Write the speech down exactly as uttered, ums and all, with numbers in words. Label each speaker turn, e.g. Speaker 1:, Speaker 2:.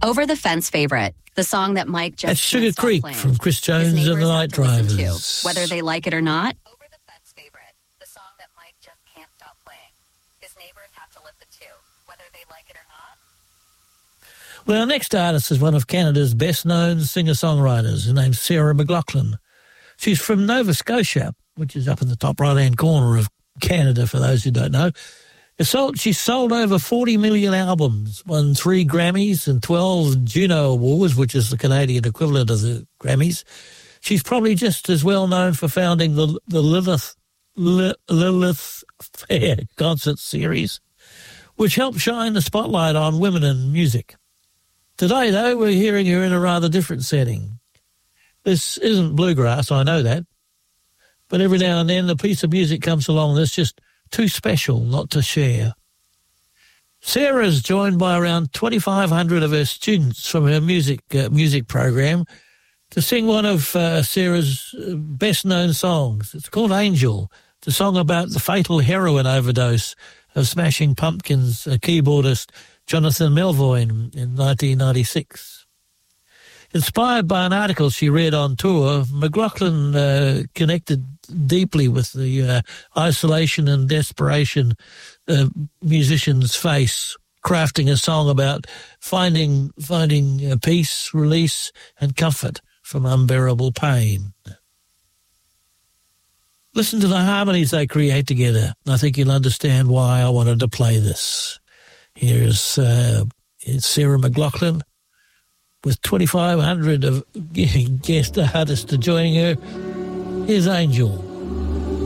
Speaker 1: Over the Fence favorite, the song that Mike just
Speaker 2: That's Sugar Creek
Speaker 1: playing.
Speaker 2: from Chris Jones and the Night Drivers.
Speaker 1: To, whether they like it or not. Over the Fence favorite, the song that Mike just can't stop playing. His neighbors have to listen to, whether they like it or not.
Speaker 2: Well, our next artist is one of Canada's best-known singer-songwriters. Her name's Sarah McLachlan. She's from Nova Scotia, which is up in the top right-hand corner of Canada, for those who don't know. It's sold, she's sold over forty million albums, won three Grammys and twelve Juno Awards, which is the Canadian equivalent of the Grammys. She's probably just as well known for founding the, the Lilith, Lilith Fair concert series, which helped shine the spotlight on women in music. Today, though, we're hearing her in a rather different setting. This isn't bluegrass, I know that, but every now and then a piece of music comes along that's just too special not to share. Sarah's joined by around twenty-five hundred of her students from her music uh, music program to sing one of uh, Sarah's best-known songs. It's called Angel. It's a song about the fatal heroin overdose of Smashing Pumpkins uh, keyboardist Jonathan Melvoin in, in nineteen ninety-six. Inspired by an article she read on tour, McLachlan uh, connected deeply with the uh, isolation and desperation uh, musicians face, crafting a song about finding finding uh, peace, release, and comfort from unbearable pain. Listen to the harmonies they create together. I think you'll understand why I wanted to play this. Here's, uh, here's Sarah McLachlan with twenty-five hundred of guest artists joining her. Here's Angel.